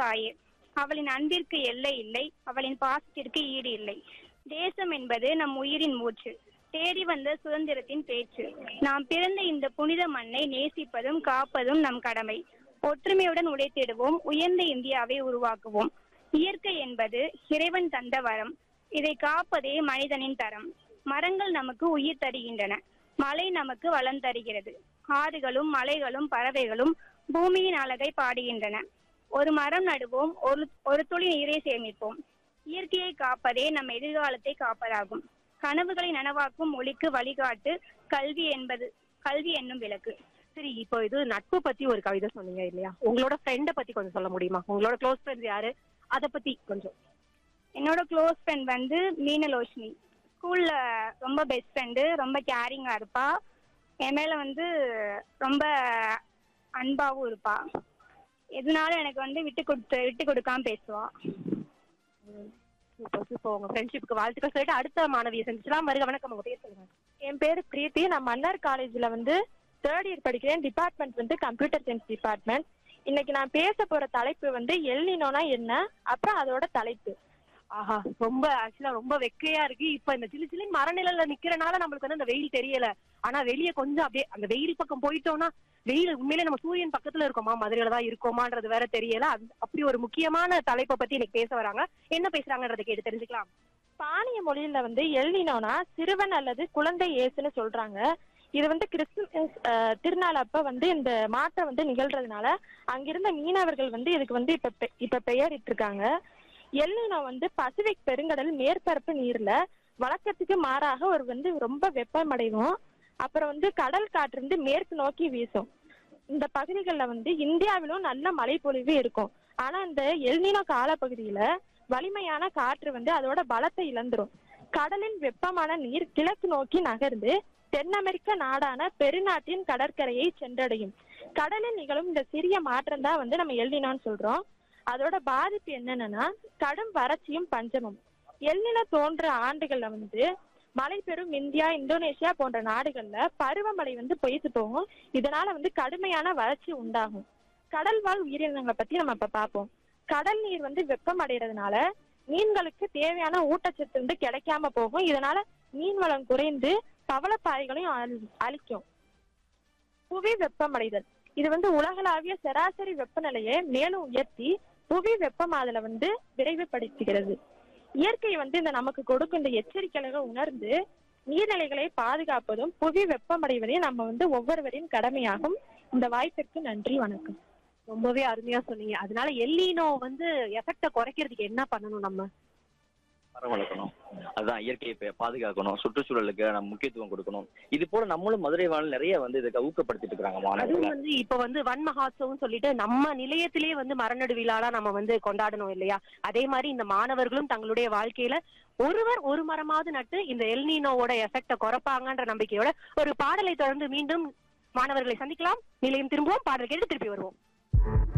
தாயே. அவளின் அன்பிற்கு எல்லை இல்லை, அவளின் பாசத்திற்கு ஈடு இல்லை. தேசம் என்பது நம் உயிரின் மூச்சு, தேடி வந்த சுதந்திரத்தின் பேச்சு. நாம் பிறந்த இந்த புனித மண்ணை நேசிப்பதும் காப்பதும் நம் கடமை. ஒற்றுமையுடன் உழைத்திடுவோம், உயர்ந்த இந்தியாவை உருவாக்குவோம். இயற்கை என்பது இறைவன் தந்த வரம், இதை காப்பதே மனிதனின் தரம். மரங்கள் நமக்கு உயிர் தருகின்றன, மழை நமக்கு வளம் தருகிறது. ஆறுகளும் மலைகளும் பறவைகளும் பூமியின் அழகை பாடுகின்றன. ஒரு மரம் நடுவோம், ஒரு துளி நீரை சேமிப்போம். இயற்கையை காப்பதே நம் எதிர்காலத்தை காப்பதாகும். கனவுகளை நனவாக்கும் ஒளிக்கு வழிகாட்டு கல்வி என்னும் விளக்கு. சரி, இப்போ இது நட்பு பத்தி ஒரு கவிதை சொன்னீங்க இல்லையா? உங்களோட ஃப்ரெண்ட பத்தி கொஞ்சம் சொல்ல முடியுமா? உங்களோட க்ளோஸ் ஃப்ரெண்ட்ஸ் யாரு, அத பத்தி கொஞ்சம். என்னோட க்ளோஸ் ஃப்ரெண்ட் வந்து மீனலோஷினி. ஸ்கூல்ல ரொம்ப பெஸ்ட் ஃப்ரெண்டு, ரொம்ப கேரிங்கா இருப்பா. என் மேல வந்து ரொம்ப அன்பாவும் இருப்பா. எதுனாலும் எனக்கு வந்து விட்டு கொடுக்காம பேசுவா. இப்போ உங்க ஃப்ரெண்ட்ஷிப்க்கு வாழ்த்துக்கள் சொல்லிட்டு அடுத்த மாணவியை சந்திச்சலாம். வருக, வணக்கம். உங்க பேர் சொல்லுங்க. என் பேரு பிரீத்தி. நான் மன்னர் காலேஜ்ல வந்து 3rd இயர் படிக்கிறேன். டிபார்ட்மெண்ட் வந்து கம்ப்யூட்டர் சயின்ஸ் டிபார்ட்மெண்ட். இன்னைக்கு நான் பேச போற தலைப்பு வந்து எல் நினோனா என்ன, அப்புறம் அதோட தலைப்பு. ஆஹா, ரொம்ப ஆக்சுவலா ரொம்ப வெக்கையா இருக்கு. இப்ப இந்த சிலு சிலின் மரநிலையில நிக்கிறனால நம்மளுக்கு வந்து அந்த வெயில் தெரியல. ஆனா வெளியே கொஞ்சம் அப்படியே அந்த வெயில் பக்கம் போயிட்டோம்னா, வெயில் உண்மையிலே நம்ம சூரியன் பக்கத்துல இருக்கோமா, மதுரையில தான் இருக்கோமான்றது வேற தெரியல. அப்படி ஒரு முக்கியமான தலைப்பை பத்தி இன்னைக்கு பேச வராங்க. என்ன பேசுறாங்கன்றதை கேட்டு தெரிஞ்சுக்கலாம். ஸ்பானிய மொழியில வந்து எல் நினோனா சிறுவன் அல்லது குழந்தை இயேசுன்னு சொல்றாங்க. இது வந்து கிறிஸ்துமஸ் திருநாள் அப்ப வந்து இந்த மாற்றம் வந்து நிகழ்றதுனால அங்கிருந்த மீனவர்கள் வந்து இதுக்கு வந்து இப்ப பெயரிட்டு இருக்காங்க. எல் நினோ வந்து பசிபிக் பெருங்கடல் மேற்பரப்பு நீர்ல வழக்கத்துக்கு மாறாக ஒரு வந்து ரொம்ப வெப்பமடையும். அப்புறம் வந்து கடல் காற்று வந்து மேற்கு நோக்கி வீசும். இந்த பகுதிகளில் வந்து இந்தியாவிலும் நல்ல மழை பொழிவு இருக்கும். ஆனா இந்த எல் நினோ காலப்பகுதியில வலிமையான காற்று வந்து அதோட பலத்தை இழந்துரும். கடலின் வெப்பமான நீர் கிழக்கு நோக்கி நகர்ந்து தென் அமெரிக்க நாடான பெருநாட்டின் கடற்கரையை சென்றடையும். கடலில் நிகழும் இந்த சிறிய மாற்றம் தான் வந்து நம்ம எல் நினோன்னு சொல்றோம். அதோட பாதிப்பு என்னன்னா கடும் வறட்சியும் பஞ்சமும். எல் நினோ தோன்ற ஆண்டுகள்ல வந்து மழை பெறும் இந்தியா, இந்தோனேஷியா போன்ற நாடுகள்ல பருவமழை வந்து பொய்த்து போகும். இதனால வந்து கடுமையான வறட்சி உண்டாகும். கடல் வாழ் உயிரினங்களை பத்தி நம்ம இப்ப பார்ப்போம். கடல் நீர் வந்து வெப்பம் அடைகிறதுனால மீன்களுக்கு தேவையான ஊட்டச்சத்து வந்து கிடைக்காம போகும். இதனால மீன் வளம் குறைந்து பவளப்பாறைகளையும் அழிக்கும். புவி வெப்பமடைதல் இது வந்து உலகளாவிய சராசரி வெப்பநிலையை மேலும் உயர்த்தி புவி வெப்பமாதலை வந்து விரைவுபடுத்துகிறது. இயற்கை வந்து இந்த நமக்கு கொடுக்கும் இந்த எச்சரிக்கைகளை உணர்ந்து நீர்நிலைகளை பாதுகாப்பதும் புவி வெப்பமடைவதையும் நம்ம வந்து ஒவ்வொருவரின் கடமையாகும். இந்த வாய்ப்பிற்கு நன்றி, வணக்கம். ரொம்பவே அருமையா சொன்னீங்க. அதனால எல் நினோ வந்து எஃபெக்ட குறைக்கிறதுக்கு என்ன பண்ணணும்? நம்ம மரம் வளர்க்கணும், அதுதான் இயற்கையை பாதுகாக்கணும், சுற்றுச்சூழலுக்கு நம்ம முக்கியத்துவம் கொடுக்கணும். இது போல நம்மளும் மதுரை வாழ் நிறைய வந்து இதை ஊக்கப்படுத்திட்டு இருக்காங்க மாணவர்கள். அதுவும் வந்து இப்ப வந்து வன் மகாத்சவம் சொல்லிட்டு நம்ம நிலையத்திலேயே வந்து மரநடு விழாலா நம்ம வந்து கொண்டாடணும் இல்லையா? அதே மாதிரி இந்த மாணவர்களும் தங்களுடைய வாழ்க்கையில ஒருவர் ஒரு மரமாவது நட்டு இந்த எல் நினோவோட எஃபெக்ட குறைப்பாங்கன்ற நம்பிக்கையோட ஒரு பாடலை தொடர்ந்து மீண்டும் மாணவர்களை சந்திக்கலாம். நிலையம் திரும்புவோம், பாடல் கேட்டு திருப்பி வருவோம்.